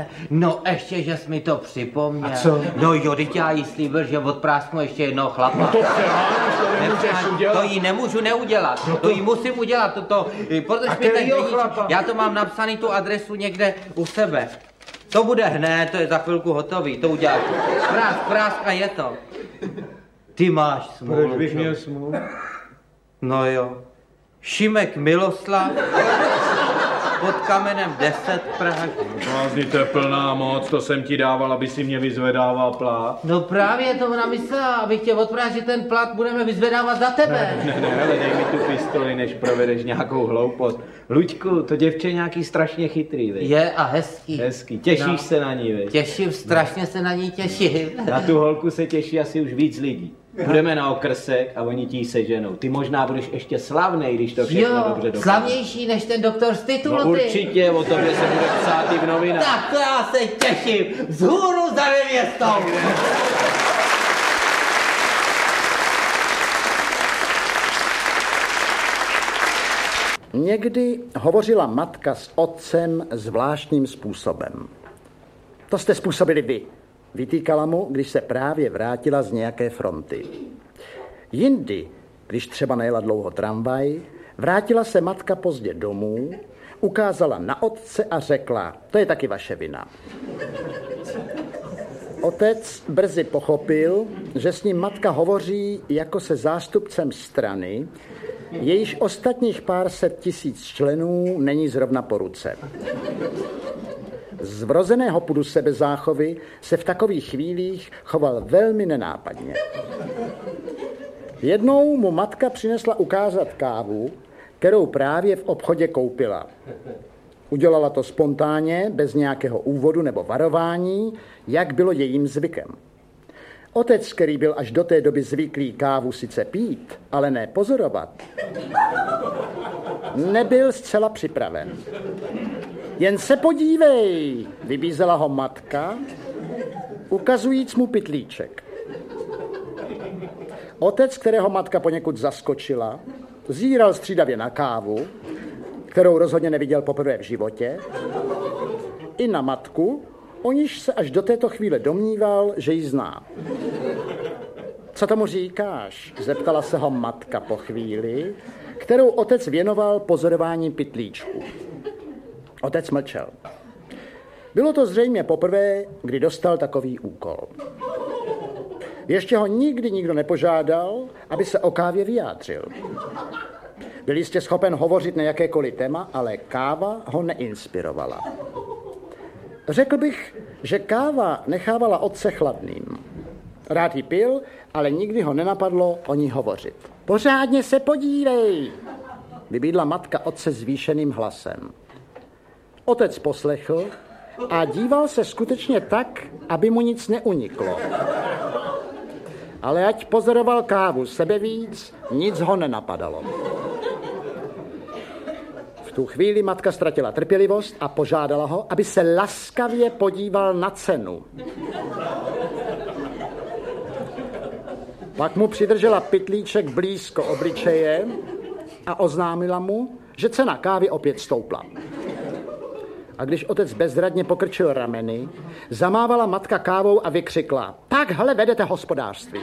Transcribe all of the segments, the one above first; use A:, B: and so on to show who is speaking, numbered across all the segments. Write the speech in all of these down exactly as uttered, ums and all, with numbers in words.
A: je, no ještě, že jsi mi to připomněl.
B: A co?
A: No jo, teď já jí slíbil, že odprásknu ještě jednoho chlapa.
B: No to přeháníš, to nemůžeš udělat.
A: To jí nemůžu neudělat,
B: no
A: to... to jí musím udělat, toto, protože mi ten deníček, já to mám napsaný tu adresu někde u sebe. To bude hned, to je za chvilku hotový, to uděláš. Prásk, prásk a je to. Ty máš smůlu.
B: Proč bych měl smůlu?
A: No jo. Šimek Miloslav pod kamenem deset Praha.
B: Blázni, to je plná moc, to jsem ti dával, aby si mě vyzvedával plát.
A: No právě to ona myslela, abych tě odpráhl, že ten plat budeme vyzvedávat za tebe.
B: Ne, ne, ne, ale dej mi tu pistoli, než provedeš nějakou hloupost. Luďku, to děvče je nějaký strašně chytrý, viď?
A: Je a hezký.
B: Hezký, těšíš no. se na ní, viď?
A: Těším, strašně no. se na ní těším.
B: Na tu holku se těší asi už víc lidí. Budeme na okrsek a oni ti seženou. Ty možná budeš ještě slavnej, když to všechno
A: jo,
B: dobře dopadne.
A: Slavnější než ten doktor z titulu,
B: no, určitě, o tobě se bude psát i v novinách.
A: Tak to já se těším. Vzhůru za nevěstou.
C: Někdy hovořila matka s otcem zvláštním způsobem. To jste způsobili vy, vytýkala mu, když se právě vrátila z nějaké fronty. Jindy, když třeba nejela dlouho tramvaj, vrátila se matka pozdě domů, ukázala na otce a řekla, to je taky vaše vina. Otec brzy pochopil, že s ním matka hovoří jako se zástupcem strany, jejíž ostatních pár set tisíc členů není zrovna po ruce. Z vrozeného pudu sebezáchovy se v takových chvílích choval velmi nenápadně. Jednou mu matka přinesla ukázat kávu, kterou právě v obchodě koupila. Udělala to spontánně, bez nějakého úvodu nebo varování, jak bylo jejím zvykem. Otec, který byl až do té doby zvyklý kávu sice pít, ale ne pozorovat, nebyl zcela připraven. Jen se podívej, vybízela ho matka, ukazujíc mu pytlíček. Otec, kterého matka poněkud zaskočila, zíral střídavě na kávu, kterou rozhodně neviděl poprvé v životě, i na matku, o níž se až do této chvíle domníval, že ji zná. Co tomu říkáš? Zeptala se ho matka po chvíli, kterou otec věnoval pozorování pytlíčku. Otec mlčel. Bylo to zřejmě poprvé, kdy dostal takový úkol. Ještě ho nikdy nikdo nepožádal, aby se o kávě vyjádřil. Byl jistě schopen hovořit na jakékoliv téma, ale káva ho neinspirovala. Řekl bych, že káva nechávala otce chladným. Rád ji pil, ale nikdy ho nenapadlo o ní hovořit. Pořádně se podívej, vybídla matka otce zvýšeným hlasem. Otec poslechl a díval se skutečně tak, aby mu nic neuniklo. Ale ať pozoroval kávu sebevíc, nic ho nenapadalo. V tu chvíli matka ztratila trpělivost a požádala ho, aby se laskavě podíval na cenu. Pak mu přidržela pytlíček blízko obličeje a oznámila mu, že cena kávy opět stoupla. A když otec bezradně pokrčil rameny, zamávala matka kávou a vykřikla: takhle vedete hospodářství.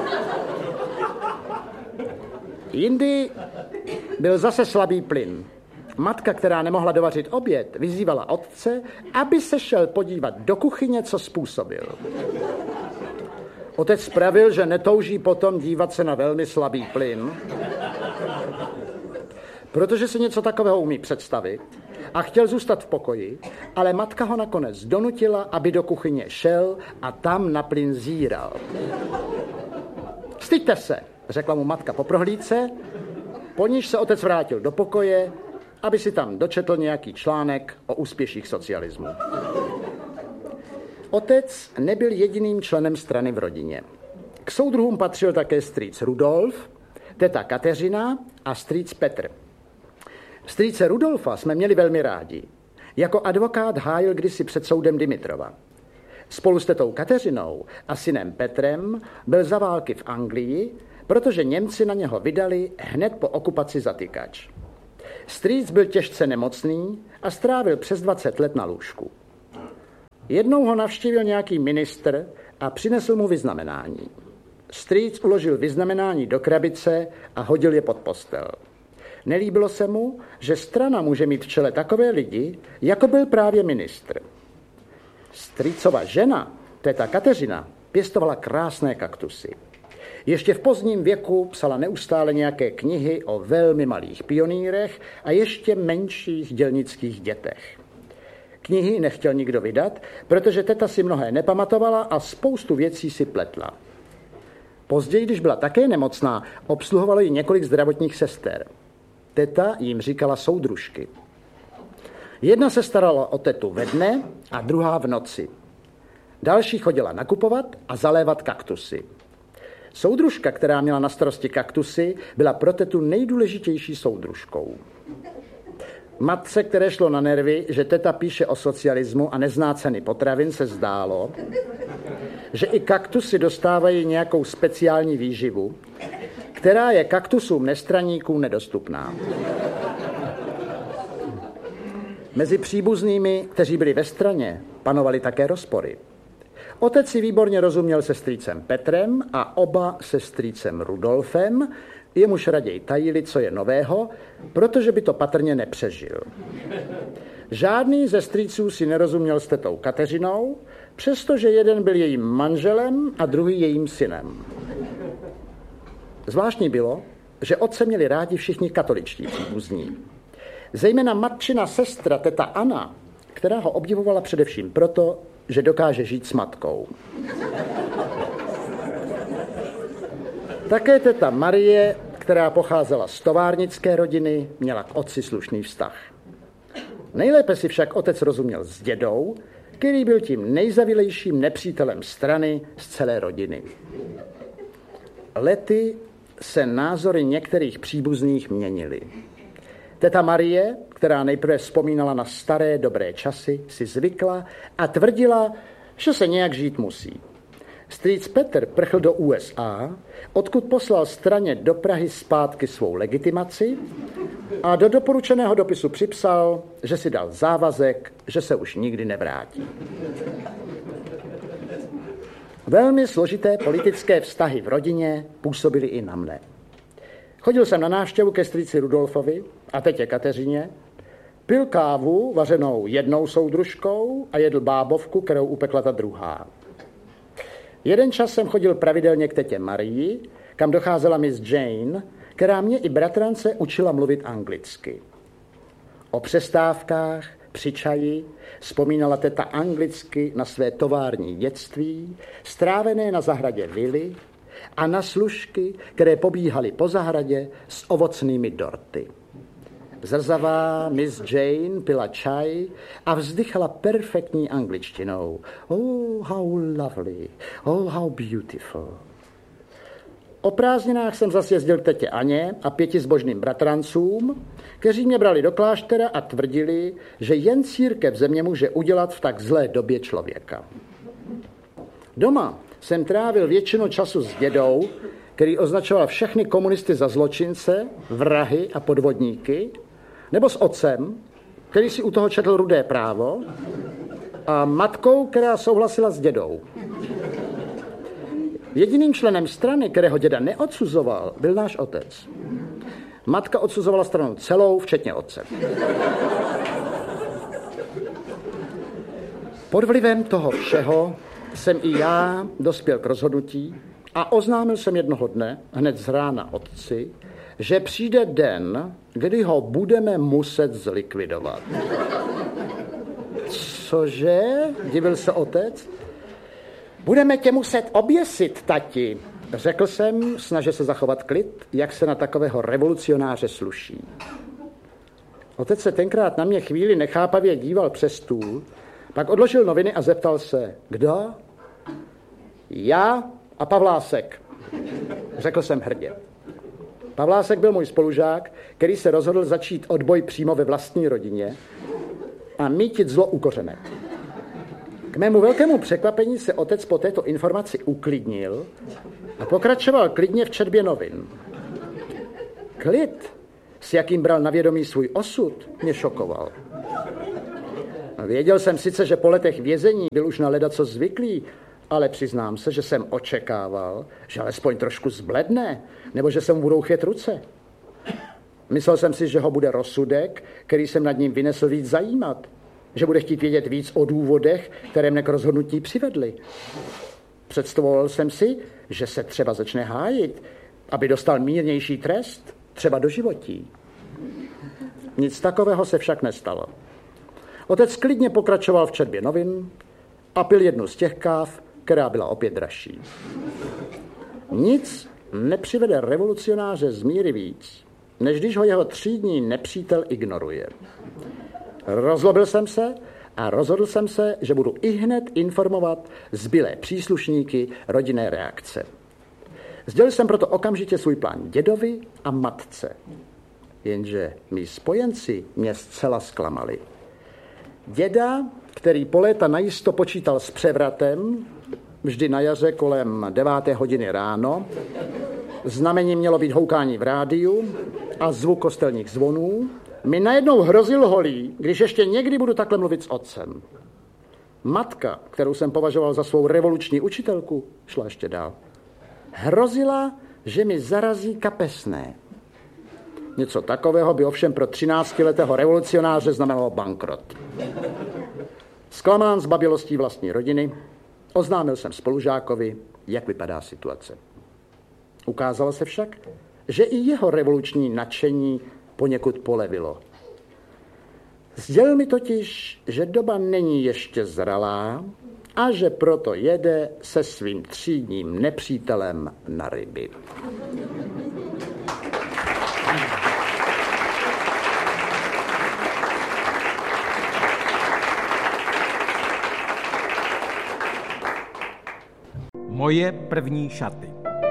C: Jindy byl zase slabý plyn. Matka, která nemohla dovařit oběd, vyzývala otce, aby se šel podívat do kuchyně, co způsobil. Otec pravil, že netouží potom dívat se na velmi slabý plyn, protože si něco takového umí představit a chtěl zůstat v pokoji, ale matka ho nakonec donutila, aby do kuchyně šel a tam na plyn zíral. Styďte se, řekla mu matka po prohlídce, po níž se otec vrátil do pokoje, aby si tam dočetl nějaký článek o úspěších socialismu. Otec nebyl jediným členem strany v rodině. K soudruhům patřil také strýc Rudolf, teta Kateřina a strýc Petr. Strýce Rudolfa jsme měli velmi rádi. Jako advokát hájil kdysi před soudem Dimitrova. Spolu s tetou Kateřinou a synem Petrem byl za války v Anglii, protože Němci na něho vydali hned po okupaci zatykač. Strýc byl těžce nemocný a strávil přes dvacet let na lůžku. Jednou ho navštívil nějaký ministr a přinesl mu vyznamenání. Strýc uložil vyznamenání do krabice a hodil je pod postel. Nelíbilo se mu, že strana může mít v čele takové lidi, jako byl právě ministr. Strýcova žena, teta Kateřina, pěstovala krásné kaktusy. Ještě v pozdním věku psala neustále nějaké knihy o velmi malých pionýrech a ještě menších dělnických dětech. Knihy nechtěl nikdo vydat, protože teta si mnohé nepamatovala a spoustu věcí si pletla. Později, když byla také nemocná, obsluhovalo ji několik zdravotních sester. Teta jim říkala soudružky. Jedna se starala o tetu ve dne a druhá v noci. Další chodila nakupovat a zalévat kaktusy. Soudružka, která měla na starosti kaktusy, byla pro tetu nejdůležitější soudružkou. Matce, které šlo na nervy, že teta píše o socialismu a nezná ceny potravin, se zdálo, že i kaktusy dostávají nějakou speciální výživu, která je kaktusům nestraníkům nedostupná. Mezi příbuznými, kteří byli ve straně, panovaly také rozpory. Otec si výborně rozuměl se strýcem Petrem a oba se strýcem Rudolfem, jemuž raději tajili, co je nového, protože by to patrně nepřežil. Žádný ze strýců si nerozuměl s tetou Kateřinou, přestože jeden byl jejím manželem a druhý jejím synem. Zvláštní bylo, že otce měli rádi všichni katoličtí příbuzní. Zejména matčina sestra teta Anna, která ho obdivovala především proto, že dokáže žít s matkou. Také teta Marie, která pocházela z továrnické rodiny, měla k otci slušný vztah. Nejlépe si však otec rozuměl s dědou, který byl tím nejzavilejším nepřítelem strany z celé rodiny. Lety se názory některých příbuzných měnily. Teta Marie, která nejprve vzpomínala na staré dobré časy, si zvykla a tvrdila, že se nějak žít musí. Strýc Petr prchl do U S A, odkud poslal straně do Prahy zpátky svou legitimaci a do doporučeného dopisu připsal, že si dal závazek, že se už nikdy nevrátí. Velmi složité politické vztahy v rodině působily i na mne. Chodil jsem na návštěvu ke strýci Rudolfovi a tetě Kateřině, pil kávu vařenou jednou soudružkou a jedl bábovku, kterou upekla ta druhá. Jeden čas jsem chodil pravidelně k tetě Marii, kam docházela miss Jane, která mě i bratrance učila mluvit anglicky. O přestávkách, při čaji, vzpomínala teta anglicky na své tovární dětství, strávené na zahradě vily, a na služky, které pobíhaly po zahradě s ovocnými dorty. Zrzavá miss Jane pila čaj a vzdychala perfektní angličtinou. Oh, how lovely, oh, how beautiful. O prázdninách jsem zase jezdil k tetě Aně a pěti zbožným bratrancům, kteří mě brali do kláštera a tvrdili, že jen církev země může udělat v tak zlé době člověka. Doma jsem trávil většinu času s dědou, který označoval všechny komunisty za zločince, vrahy a podvodníky, nebo s otcem, který si u toho četl Rudé právo, a matkou, která souhlasila s dědou. Jediným členem strany, kterého děda neodsuzoval, byl náš otec. Matka odsuzovala stranu celou, včetně otce. Pod vlivem toho všeho jsem i já dospěl k rozhodnutí a oznámil jsem jednoho dne, hned z rána otci, že přijde den, kdy ho budeme muset zlikvidovat. Cože? Divil se otec. Budeme tě muset oběsit, tati, řekl jsem, snažil se zachovat klid, jak se na takového revolucionáře sluší. Otec se tenkrát na mě chvíli nechápavě díval přes stůl, pak odložil noviny a zeptal se, kdo? Já a Pavlásek, řekl jsem hrdě. Pavlásek byl můj spolužák, který se rozhodl začít odboj přímo ve vlastní rodině a mítit zlo u kořene. K mému velkému překvapení se otec po této informaci uklidnil a pokračoval klidně v četbě novin. Klid, s jakým bral na vědomí svůj osud, mě šokoval. Věděl jsem sice, že po letech vězení byl už na ledaco zvyklý, ale přiznám se, že jsem očekával, že alespoň trošku zbledne, nebo že se mu budou chyt ruce. Myslel jsem si, že ho bude rozsudek, který jsem nad ním vynesl, víc zajímat. Že bude chtít vědět víc o důvodech, které mne k rozhodnutí přivedly. Představoval jsem si, že se třeba začne hájit, aby dostal mírnější trest, třeba doživotí. Nic takového se však nestalo. Otec klidně pokračoval v četbě novin a pil jednu z těch káv, která byla opět dražší. Nic nepřivede revolucionáře z míry víc, než když ho jeho třídní nepřítel ignoruje. Rozlobil jsem se a rozhodl jsem se, že budu ihned informovat zbylé příslušníky rodinné reakce. Sdělil jsem proto okamžitě svůj plán dědovi a matce. Jenže mí spojenci mě zcela zklamali. Děda, který po léta najisto počítal s převratem, vždy na jaře kolem deváté hodiny ráno, znamení mělo být houkání v rádiu a zvuk kostelních zvonů, mi najednou hrozil holí, když ještě někdy budu takhle mluvit s otcem. Matka, kterou jsem považoval za svou revoluční učitelku, šla ještě dál. Hrozila, že mi zarazí kapesné. Něco takového by ovšem pro třináctiletého revolucionáře znamenalo bankrot. Zklamán z babilostí vlastní rodiny, oznámil jsem spolužákovi, jak vypadá situace. Ukázalo se však, že i jeho revoluční nadšení poněkud polevilo. Sdělil mi totiž, že doba není ještě zralá a že proto jede se svým třídním nepřítelem na ryby.
D: Moje první šaty.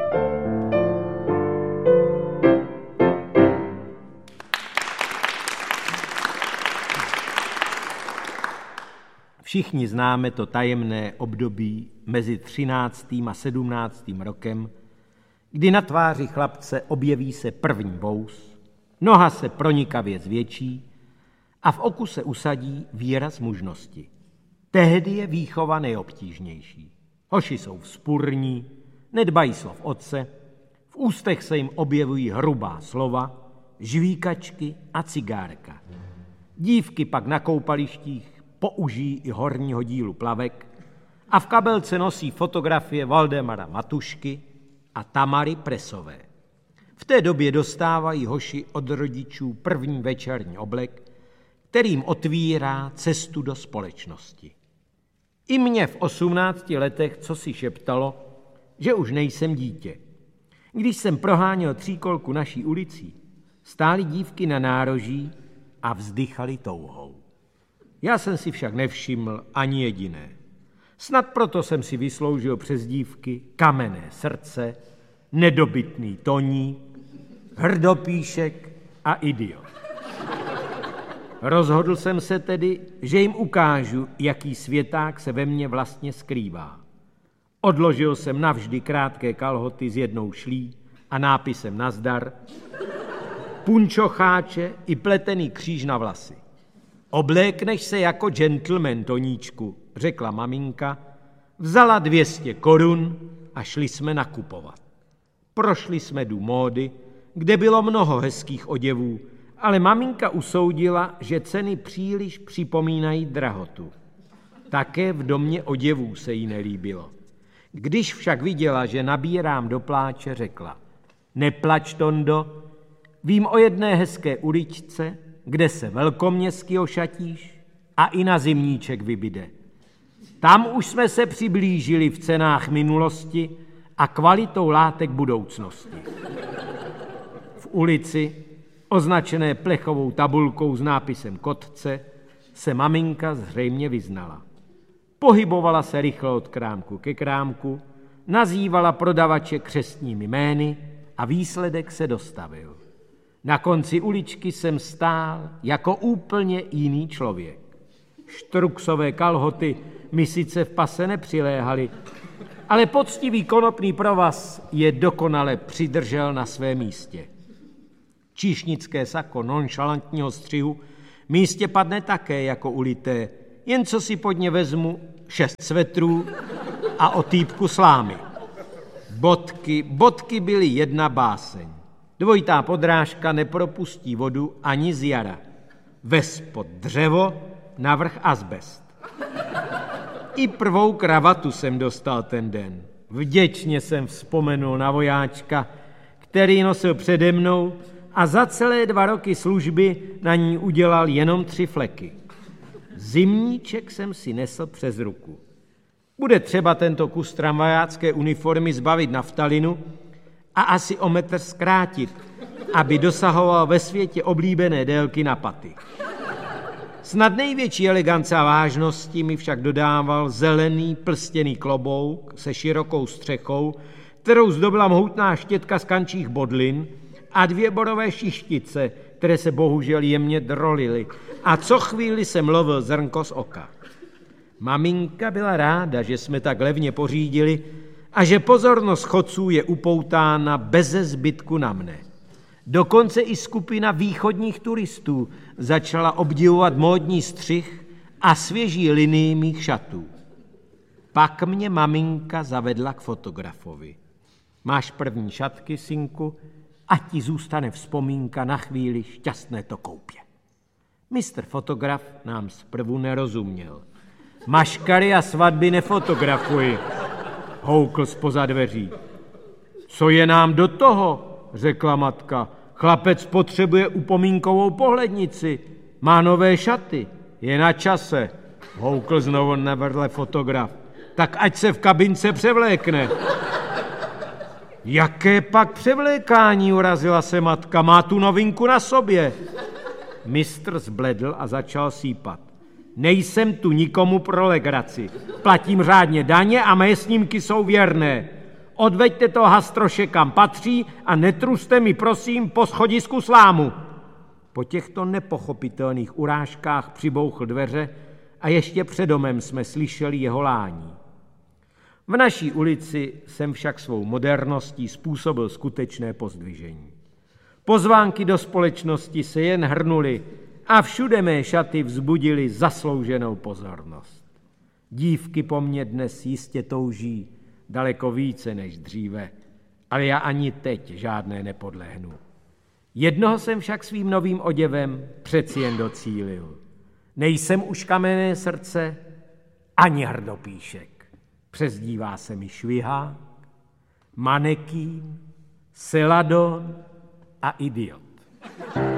D: Všichni známe to tajemné období mezi třináctým a sedmnáctým rokem, kdy na tváři chlapce objeví se první vous, noha se pronikavě zvětší a v oku se usadí výraz mužnosti. Tehdy je výchova nejobtížnější. Hoši jsou vzpurní, nedbají slov otce, v ústech se jim objevují hrubá slova, žvíkačky a cigárka. Dívky pak na koupalištích použijí i horního dílu plavek a v kabelce nosí fotografie Valdemara Matušky a Tamary Presové. V té době dostávají hoši od rodičů první večerní oblek, kterým otvírá cestu do společnosti. I mě v osmnácti letech cosi šeptalo, že už nejsem dítě. Když jsem proháněl tříkolku naší ulicí, stály dívky na nároží a vzdychaly touhou. Já jsem si však nevšiml ani jediné. Snad proto jsem si vysloužil přes dívky Kamenné srdce, Nedobytný Toník, Hrdopíšek a Idiot. Rozhodl jsem se tedy, že jim ukážu, jaký světák se ve mně vlastně skrývá. Odložil jsem navždy krátké kalhoty s jednou šlí a nápisem nazdar, punčocháče i pletený kříž na vlasy. Oblékneš se jako gentleman, Toníčku, řekla maminka, vzala dvě stě korun a šli jsme nakupovat. Prošli jsme dům módy, kde bylo mnoho hezkých oděvů, ale maminka usoudila, že ceny příliš připomínají drahotu. Také v domě oděvů se jí nelíbilo. Když však viděla, že nabírám do pláče, řekla, neplač, Tondo, vím o jedné hezké uličce, kde se velkoměstsky ošatíš a i na zimníček vybyde. Tam už jsme se přiblížili v cenách minulosti a kvalitou látek budoucnosti. V ulici, označené plechovou tabulkou s nápisem Kotce, se maminka zřejmě vyznala. Pohybovala se rychle od krámku ke krámku, nazývala prodavače křestními jmény a výsledek se dostavil. Na konci uličky jsem stál jako úplně jiný člověk. Štruksové kalhoty mi sice v pase nepřiléhaly, ale poctivý konopný provaz je dokonale přidržel na svém místě. Číšnické sako nonšalantního střihu místě padne také jako ulité, jen co si pod ně vezmu šest svetrů a otýpku slámy. Bodky, bodky byly jedna báseň. Dvojitá podrážka nepropustí vodu ani z jara. Vespod dřevo, navrch azbest. I prvou kravatu jsem dostal ten den. Vděčně jsem vzpomenul na vojáčka, který nosil přede mnou a za celé dva roky služby na ní udělal jenom tři fleky. Zimníček jsem si nesl přes ruku. Bude třeba tento kus tramvajácké uniformy zbavit naftalinu a asi o metr zkrátit, aby dosahoval ve světě oblíbené délky na paty. Snad největší elegance a vážnosti mi však dodával zelený plstěný klobouk se širokou střechou, kterou zdobila mohutná štětka z kančích bodlin a dvě borové šištice, které se bohužel jemně drolily a co chvíli se mlovil zrnko z oka. Maminka byla ráda, že jsme tak levně pořídili a že pozornost chodců je upoutána beze zbytku na mne. Dokonce i skupina východních turistů začala obdivovat módní střih a svěží linii mých šatů. Pak mě maminka zavedla k fotografovi. Máš první šatky, synku, ať ti zůstane vzpomínka na chvíli šťastné to koupě. Mistr fotograf nám zprvu nerozuměl. Maškary a svatby nefotografuji, houkl zpoza dveří. Co je nám do toho, řekla matka. Chlapec potřebuje upomínkovou pohlednici, má nové šaty, je na čase, houkl znovu na vedle fotograf. Tak ať se v kabince převlékne. Jaké pak převlékání, urazila se matka, má tu novinku na sobě. Mistr zbledl a začal sípat. Nejsem tu nikomu pro legraci. Platím řádně daně a mé snímky jsou věrné. Odveďte to hastroše kam patří a netruste mi prosím po schodisku slámu. Po těchto nepochopitelných urážkách přibouchl dveře a ještě před domem jsme slyšeli jeho lání. V naší ulici jsem však svou moderností způsobil skutečné pozdvižení. Pozvánky do společnosti se jen hrnuly a všude mé šaty vzbudily zaslouženou pozornost. Dívky po mně dnes jistě touží daleko více než dříve, ale já ani teď žádné nepodlehnu. Jednoho jsem však svým novým oděvem přeci jen docílil. Nejsem už kamenné srdce ani hrdopíšek. Přezdívá se mi švihák, manekín, seladon a idiot.